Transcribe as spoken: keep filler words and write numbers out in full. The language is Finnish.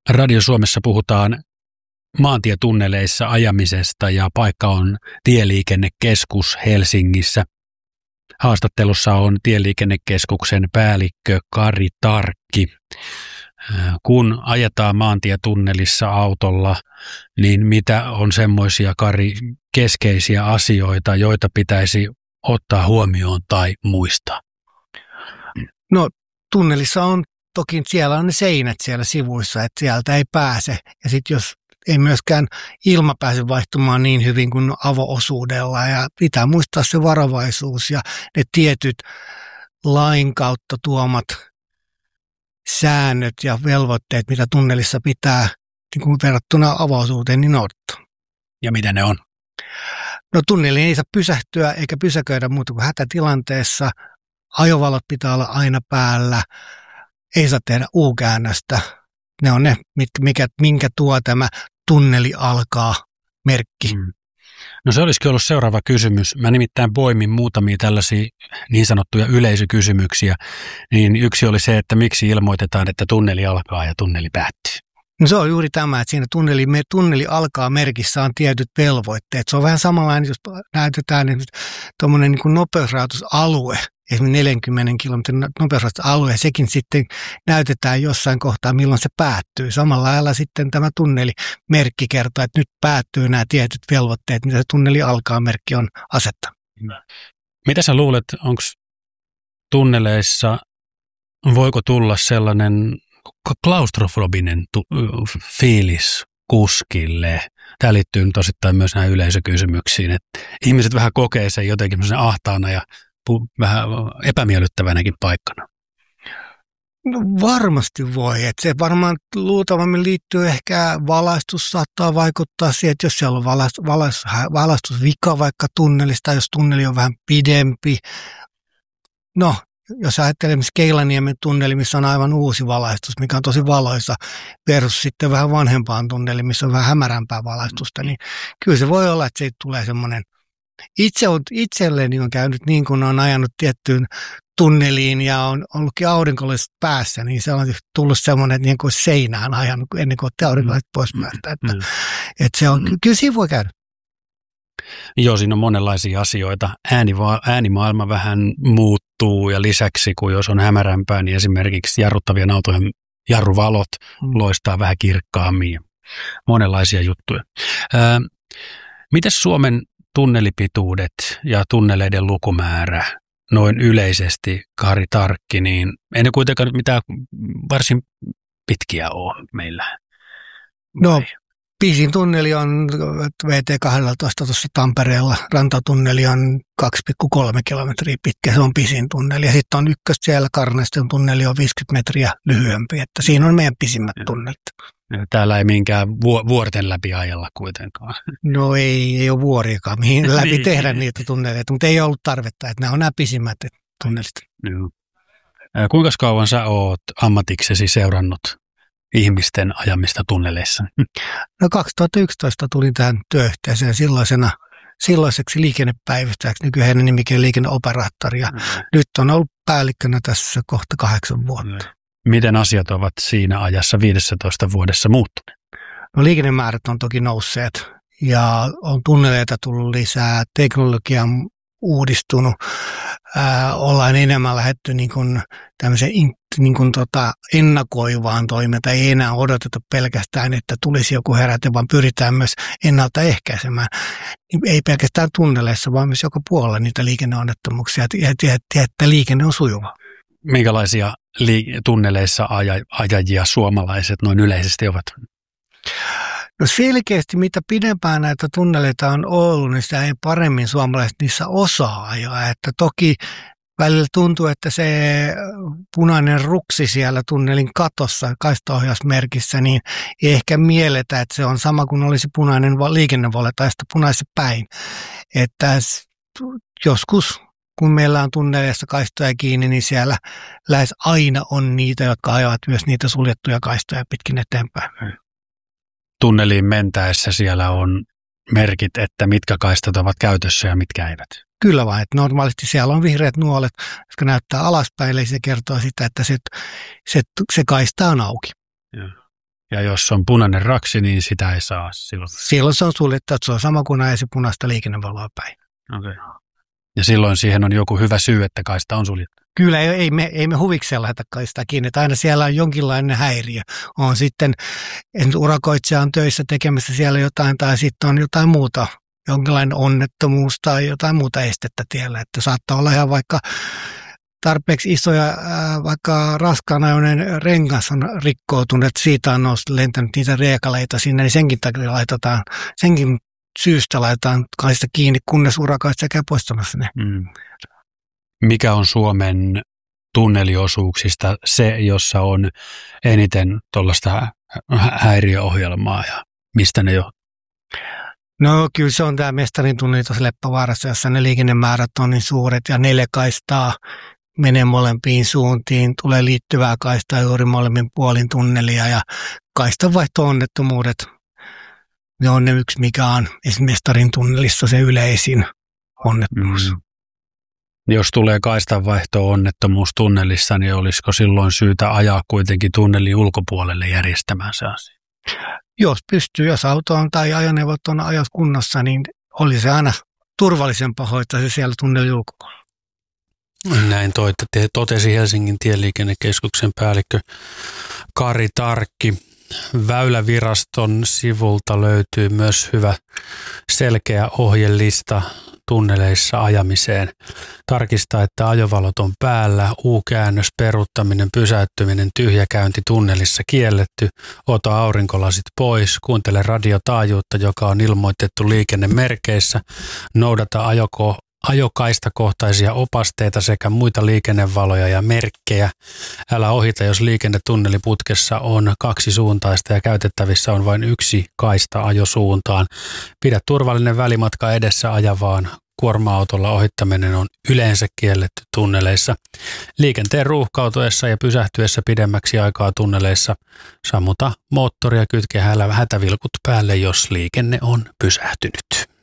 Radio Suomessa puhutaan maantietunneleissa ajamisesta ja paikka on Tieliikennekeskus Helsingissä. Haastattelussa on Tieliikennekeskuksen päällikkö Kari Tarkki. Kun ajetaan maantietunnelissa autolla, niin mitä on semmoisia, Kari, keskeisiä asioita, joita pitäisi ottaa huomioon tai muistaa? No tunnelissa on toki, siellä on ne seinät siellä sivuissa, että sieltä ei pääse. Ja sitten jos ei myöskään ilma pääse vaihtumaan niin hyvin kuin avo-osuudella. Ja pitää muistaa se varovaisuus ja ne tietyt lain kautta tuomat säännöt ja velvoitteet, mitä tunnelissa pitää niin kuin verrattuna avo-osuuteen, niin noudattaa. Ja mitä ne on? No tunneliin ei saa pysähtyä eikä pysäköidä muuta kuin hätätilanteessa. Ajovalot pitää olla aina päällä. Ei saa tehdä U-käännöstä. Ne on ne, mikä, minkä tuo tämä tunneli alkaa merkki. Mm. No se olisikin ollut seuraava kysymys. Mä nimittäin poimin muutamia tällaisia niin sanottuja yleisökysymyksiä. Niin yksi oli se, että miksi ilmoitetaan, että tunneli alkaa ja tunneli päättyy. No se on juuri tämä, että siinä tunneli, tunneli alkaa merkissä on tietyt velvoitteet. Se on vähän samanlainen, jos näytetään niin tuommoinen niin kuin nopeusrajoitusalue, esimerkiksi neljänkymmenen kilometrin nopeusrajoitusalue, ja sekin sitten näytetään jossain kohtaa, milloin se päättyy. Samalla lailla sitten tämä tunnelimerkki kertoo, että nyt päättyy nämä tietyt velvoitteet, mitä se tunneli alkaa merkki on asettaa. Mitä sä luulet, onko tunneleissa, voiko tulla sellainen klaustrofobinen tu- fiilis kuskille? Tämä liittyy nyt osittain myös näihin yleisökysymyksiin, että ihmiset vähän kokee sen jotenkin ahtaana ja pu- vähän epämiellyttävänäkin paikkana. No varmasti voi, että se varmaan luultavammin liittyy ehkä valaistus saattaa vaikuttaa siihen, että jos siellä on valaistus, valaistus, valaistusvika vaikka tunnelista, jos tunneli on vähän pidempi. No, jos ajattelee esimerkiksi Keilaniemen tunneli, missä on aivan uusi valaistus, mikä on tosi valoisa, versus sitten vähän vanhempaan tunneli, missä on vähän hämärämpää valaistusta, niin kyllä se voi olla, että siitä tulee semmoinen, itse on, itselleni on käynyt niin, kun on ajanut tiettyyn tunneliin ja on ollutkin aurinkolaiset päässä, niin se on tullut semmoinen, että niin kuin seinään ajanut ennen kuin otti aurinkolaiset pois päästä. Että, mm. että se on, kyllä siinä voi käydä. Joo, siinä on monenlaisia asioita. Ääniva- äänimaailma vähän muuttuu ja lisäksi, kun jos on hämärämpää, niin esimerkiksi jarruttavien autojen jarruvalot mm. loistaa vähän kirkkaammin ja monenlaisia juttuja. Ää, mites Suomen tunnelipituudet ja tunneleiden lukumäärä noin yleisesti, Kari Tarkki, niin ei ne kuitenkaan nyt mitään varsin pitkiä ole meillä? No, pisin tunneli on V T kaksitoista tuossa Tampereella, rantatunneli on kaksi pilkku kolme kilometriä pitkä, se on pisin tunneli. Ja sitten on ykkös siellä Karnesten tunneli on viisikymmentä metriä lyhyempi, että siinä on meidän pisimmät tunnelit. Täällä ei minkään vuorten läpi ajalla kuitenkaan. No ei, ei ole vuoriakaan, mihin läpi tehdä niitä tunneleita, mutta ei ollut tarvetta, että nämä on nämä pisimmät tunnelit. Joo. Kuinka kauan sä oot ammatiksesi seurannut ihmisten ajamista tunneleissa? No kaksituhattayksitoista tulin tähän työyhteisöön silloisena, silloiseksi liikennepäivystäjäksi, nykyään nimikin liikenneoperaattori, ja mm-hmm. nyt on ollut päällikkönä tässä kohta kahdeksan vuotta. Mm-hmm. Miten asiat ovat siinä ajassa viidessätoista vuodessa muuttuneet? No liikennemäärät on toki nousseet ja on tunneleita tullut lisää, teknologia on uudistunut, ää, ollaan enemmän lähdetty niin kuin tämmöiseen niin kuin tota ennakoivaan toimintaan. Ei enää odoteta pelkästään, että tulisi joku heräte, vaan pyritään myös ennaltaehkäisemään. Ei pelkästään tunneleissa, vaan myös joka puolella niitä liikenneonnettomuuksia, ja että liikenne on sujuva. Minkälaisia li- tunneleissa aja- ajajia suomalaiset noin yleisesti ovat? No selkeästi, mitä pidempään näitä tunneleita on ollut, niin sitä ei paremmin suomalaiset niissä osaa ajaa. Että toki välillä tuntuu, että se punainen ruksi siellä tunnelin katossa kaistaohjausmerkissä, niin ei ehkä mielletä, että se on sama kuin olisi punainen liikennevalo tai sitä punaisen päin. Että joskus, kun meillä on tunneleissa kaistoja kiinni, niin siellä lähes aina on niitä, jotka ajavat myös niitä suljettuja kaistoja pitkin eteenpäin. Tunneliin mentäessä siellä on merkit, että mitkä kaistat ovat käytössä ja mitkä eivät. Kyllä vain, että normaalisti siellä on vihreät nuolet, jotka näyttää alaspäin, eli se kertoo sitä, että se, se, se kaista on auki. Ja. Ja jos on punainen raksi, niin sitä ei saa silloin. Silloin se on suljettu, että se on sama kuin ajaisi punaista liikennevaloa päin. Okay. Ja silloin siihen on joku hyvä syy, että kaista on suljettu. Kyllä, ei, ei, me, ei me huvikseen laita kaistaa kiinni, että aina siellä on jonkinlainen häiriö. On sitten, urakoitsija on töissä tekemässä siellä jotain tai sitten on jotain muuta, jonkinlainen onnettomuus tai jotain muuta estettä tiellä. Että saattaa olla ihan vaikka tarpeeksi isoja, ää, vaikka raskaanajoinen rengas on rikkoutunut, että siitä on noussut lentänyt niitä riekaleita sinne, niin senkin takia laitetaan, senkin syystä laitetaan kaista kiinni, kunnes urakoitsija käy poistamassa ne. Mm. Mikä on Suomen tunneliosuuksista se, jossa on eniten tuollaista häiriöohjelmaa ja mistä ne johtuu? No kyllä se on tämä Mestarin tunneli tuossa Leppävaarassa, jossa ne liikennemäärät on niin suuret ja neljä kaistaa menee molempiin suuntiin, tulee liittyvää kaistaa juuri molemmin puolin tunnelia ja kaistanvaihto-onnettomuudet, ne on ne yksi, mikä on esimerkiksi Mestarin tunnelissa se yleisin onnettomuus. Mm. Jos tulee kaistanvaihto-onnettomuus tunnelissa, niin olisiko silloin syytä ajaa kuitenkin tunnelin ulkopuolelle järjestämään se asia? Jos pystyy, jos auto on tai ajoneuvot on ajat kunnossa, niin oli se aina turvallisempaa hoitaa se siellä tunnelin ulkopuolella. Näin totesi Helsingin tieliikennekeskuksen päällikkö Kari Tarkki. Väyläviraston sivulta löytyy myös hyvä selkeä ohjelista tunneleissa ajamiseen. Tarkistaa, että ajovalot on päällä, U-käännös, peruuttaminen, pysäyttyminen, tyhjäkäynti tunnelissa kielletty, ota aurinkolasit pois, kuuntele radiotaajuutta, joka on ilmoitettu liikennemerkeissä, noudata ajoko ajokaistakohtaisia opasteita sekä muita liikennevaloja ja merkkejä. Älä ohita, jos liikennetunneliputkessa on kaksi suuntaista ja käytettävissä on vain yksi kaista ajosuuntaan. Pidä turvallinen välimatka edessä ajavaan. Kuorma-autolla ohittaminen on yleensä kielletty tunneleissa. Liikenteen ruuhkautuessa ja pysähtyessä pidemmäksi aikaa tunneleissa sammuta moottoria, kytke hätävilkut päälle, jos liikenne on pysähtynyt.